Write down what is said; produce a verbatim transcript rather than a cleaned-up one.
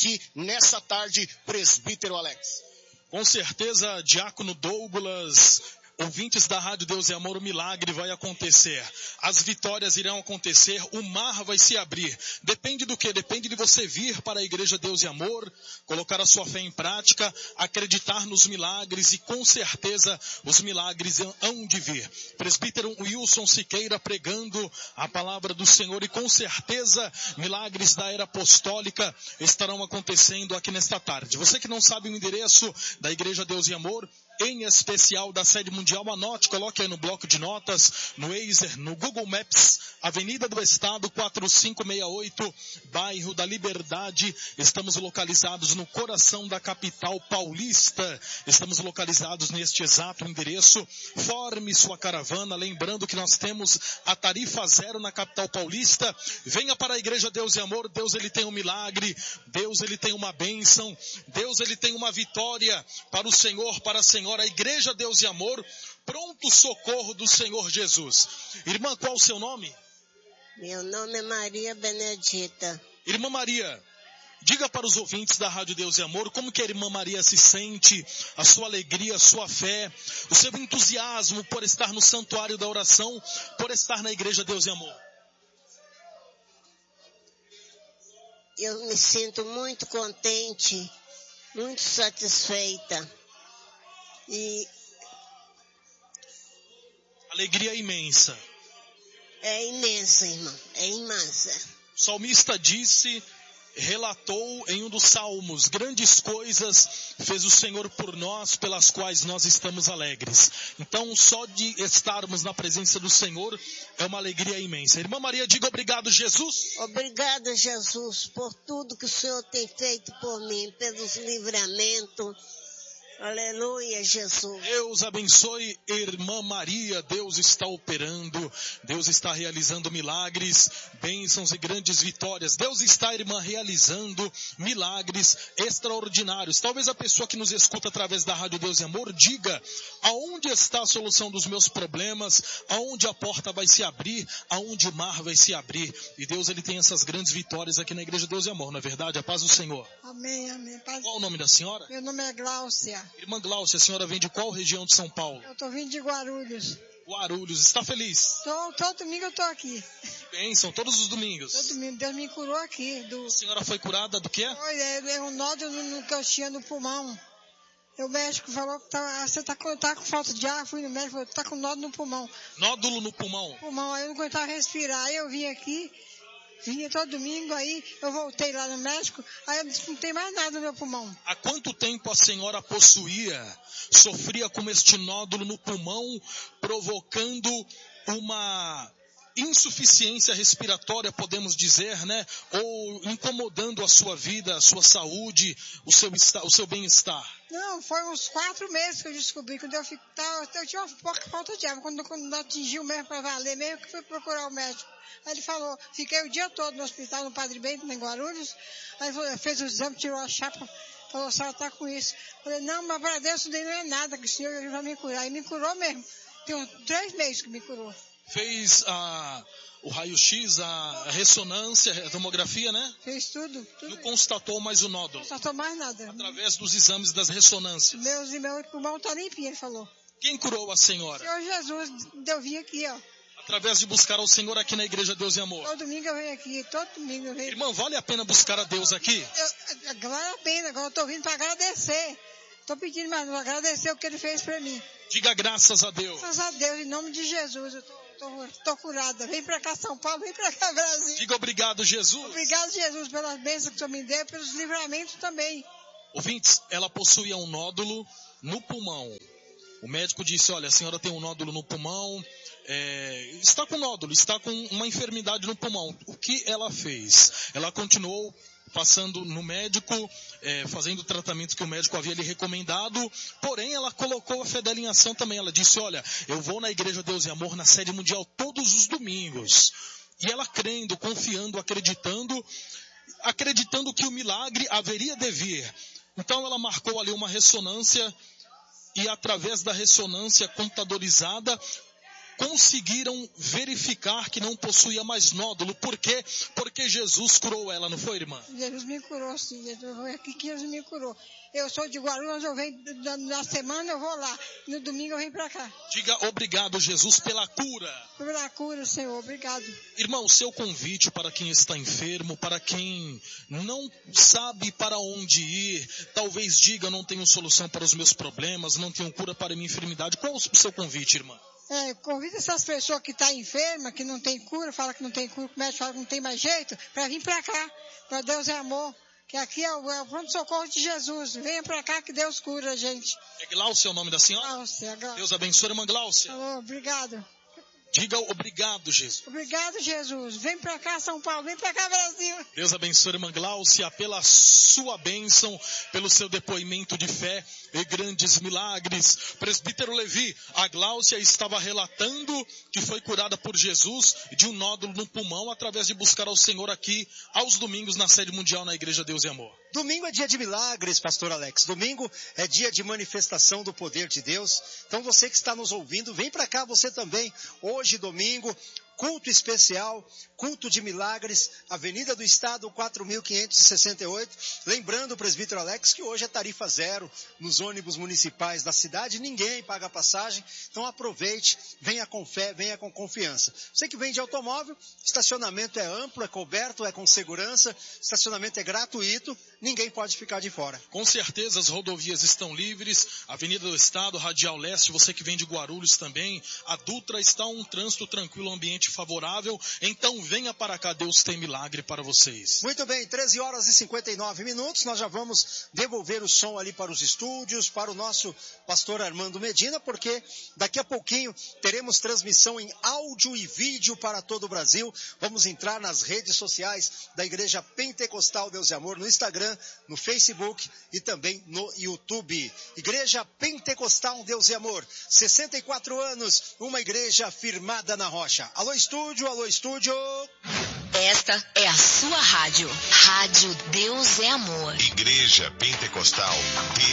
aqui nessa tarde, presbítero Alex? Com certeza, diácono Douglas, ouvintes da Rádio Deus e Amor, o milagre vai acontecer. As vitórias irão acontecer, o mar vai se abrir. Depende do quê? Depende de você vir para a Igreja Deus e Amor, colocar a sua fé em prática, acreditar nos milagres e com certeza os milagres hão de vir. Presbítero Wilson Siqueira pregando a palavra do Senhor e com certeza milagres da era apostólica estarão acontecendo aqui nesta tarde. Você que não sabe o endereço da Igreja Deus e Amor, em especial da sede mundial, anote, coloque aí no bloco de notas, no Waze, no Google Maps, Avenida do Estado, quatro cinco seis oito, bairro da Liberdade. Estamos localizados no coração da capital paulista. Estamos localizados neste exato endereço. Forme sua caravana, lembrando que nós temos a tarifa zero na capital paulista. Venha para a Igreja Deus e Amor. Deus, ele tem um milagre. Deus, ele tem uma bênção. Deus, ele tem uma vitória para o Senhor, para a Senhora. A Igreja Deus e Amor, pronto socorro do Senhor Jesus. Irmã, qual o seu nome? Meu nome é Maria Benedita. Irmã Maria, diga para os ouvintes da Rádio Deus e Amor como que a irmã Maria se sente, a sua alegria, a sua fé, o seu entusiasmo por estar no santuário da oração, por estar na Igreja Deus e Amor. Eu me sinto muito contente, muito satisfeita. E alegria imensa. É imensa, irmão. É imensa. O salmista disse, relatou em um dos salmos, grandes coisas fez o Senhor por nós, pelas quais nós estamos alegres. Então, só de estarmos na presença do Senhor é uma alegria imensa. Irmã Maria, diga obrigado, Jesus. Obrigada, Jesus, por tudo que o Senhor tem feito por mim, pelos livramentos. Aleluia, Jesus. Deus abençoe, irmã Maria. Deus está operando, Deus está realizando milagres, bênçãos e grandes vitórias. Deus está, irmã, realizando milagres extraordinários. Talvez a pessoa que nos escuta através da Rádio Deus e Amor diga, aonde está a solução dos meus problemas, aonde a porta vai se abrir, aonde o mar vai se abrir. E Deus, ele tem essas grandes vitórias aqui na Igreja Deus e Amor, não é verdade? A paz do Senhor. Amém, amém. Paz... Qual o nome da senhora? Meu nome é Gláucia. Irmã Gláucia, a senhora vem de qual região de São Paulo? Eu estou vindo de Guarulhos. Guarulhos, está feliz? Tô, todo domingo eu estou aqui. Bênção, todos os domingos. Todo domingo, Deus me curou aqui. Do... A senhora foi curada do quê? Foi, é, é um nódulo no, que eu tinha no pulmão. O médico falou que tá, você está com, tá com falta de ar. Fui no médico e falou, está com nódulo no pulmão. Nódulo no pulmão? Pulmão, aí eu não aguentava respirar. Aí eu vim aqui, vinha todo domingo, aí eu voltei lá no médico, aí eu disse, não tem mais nada no meu pulmão. Há quanto tempo a senhora possuía, sofria com este nódulo no pulmão, provocando uma insuficiência respiratória, podemos dizer, né? Ou incomodando a sua vida, a sua saúde, o seu, o seu bem-estar? Não, foi uns quatro meses que eu descobri, quando eu, ficava, eu tinha uma pouca falta de ar, quando, quando atingiu mesmo para valer, mesmo que fui procurar o médico. Aí ele falou, fiquei o dia todo no hospital, no Padre Bento, em Guarulhos. Aí ele fez o exame, tirou a chapa, falou, a senhora está com isso. Falei, não, mas para Deus isso daí não é nada, que o Senhor vai me curar. Aí me curou mesmo. Tem uns três meses que me curou. Fez a, o raio-x, a ressonância, a tomografia, né? Fez tudo. tudo. Não constatou mais o nódulo? Não constatou mais nada. Através dos exames das ressonâncias? Meus e meu pulmão está limpinho, ele falou. Quem curou a senhora? O Senhor Jesus, eu vim aqui, ó. Através de buscar ao Senhor aqui na Igreja Deus e Amor. Todo domingo eu venho aqui, todo domingo eu venho. Irmão, vale a pena buscar a Deus aqui? Eu, vale a pena, agora eu estou vindo para agradecer. Estou pedindo, mas não agradecer o que ele fez para mim. Diga graças a Deus. Graças a Deus, em nome de Jesus, eu estou curada. Vem para cá, São Paulo, vem para cá, Brasil. Diga obrigado, Jesus. Obrigado, Jesus, pelas bênçãos que o Senhor me deu, pelos livramentos também. Ouvintes, ela possuía um nódulo no pulmão. O médico disse, olha, a senhora tem um nódulo no pulmão, é, está com nódulo, está com uma enfermidade no pulmão. O que ela fez? Ela continuou passando no médico, é, fazendo o tratamento que o médico havia lhe recomendado, porém ela colocou a fé dela em ação também. Ela disse, olha, eu vou na Igreja Deus e Amor, na sede mundial, todos os domingos. E ela crendo, confiando, acreditando, acreditando que o milagre haveria de vir. Então ela marcou ali uma ressonância, e através da ressonância computadorizada, conseguiram verificar que não possuía mais nódulo. Por quê? Porque Jesus curou ela, não foi, irmã? Jesus me curou, sim. Jesus, aqui que Jesus me curou. Eu sou de Guarulhos, eu venho na semana, eu vou lá. No domingo eu venho para cá. Diga obrigado, Jesus, pela cura. Pela cura, Senhor, obrigado. Irmão, o seu convite para quem está enfermo, para quem não sabe para onde ir, talvez diga, não tenho solução para os meus problemas, não tenho cura para a minha enfermidade. Qual é o seu convite, irmã? É, convida essas pessoas que estão tá enfermas, que não tem cura, fala que não tem cura, o médico fala que não tem mais jeito, para vir para cá, para Deus é amor. Que aqui é o, é o pronto-socorro de Jesus. Venha pra cá que Deus cura a gente. É Gláucia o nome da senhora? Gláucia, Gláucia. Deus abençoe, irmã Gláucia. Oh, obrigado. Diga obrigado, Jesus. Obrigado, Jesus. Vem pra cá, São Paulo. Vem pra cá, Brasil. Deus abençoe, irmã Gláucia, pela sua bênção, pelo seu depoimento de fé e grandes milagres. Presbítero Levi, a Gláucia estava relatando que foi curada por Jesus de um nódulo no pulmão através de buscar ao Senhor aqui aos domingos na sede mundial na Igreja Deus e Amor. Domingo é dia de milagres, pastor Alex. Domingo é dia de manifestação do poder de Deus. Então você que está nos ouvindo, vem para cá você também. Hoje, domingo, culto especial, culto de milagres, Avenida do Estado, quatro mil quinhentos e sessenta e oito. Lembrando, presbítero Alex, que hoje é tarifa zero nos ônibus municipais da cidade. Ninguém paga passagem. Então aproveite, venha com fé, venha com confiança. Você que vem de automóvel, estacionamento é amplo, é coberto, é com segurança, estacionamento é gratuito. Ninguém pode ficar de fora. Com certeza as rodovias estão livres, Avenida do Estado, Radial Leste, você que vem de Guarulhos também, a Dutra está um trânsito tranquilo, ambiente favorável, então venha para cá, Deus tem milagre para vocês. Muito bem, treze horas e cinquenta e nove minutos, nós já vamos devolver o som ali para os estúdios, para o nosso pastor Armando Medina, porque daqui a pouquinho teremos transmissão em áudio e vídeo para todo o Brasil. Vamos entrar nas redes sociais da Igreja Pentecostal Deus e Amor, no Instagram, no Facebook e também no YouTube. Igreja Pentecostal Deus e Amor, sessenta e quatro anos, uma igreja firmada na rocha. Alô estúdio, alô estúdio. Esta é a sua rádio. Rádio Deus é Amor. Igreja Pentecostal Deus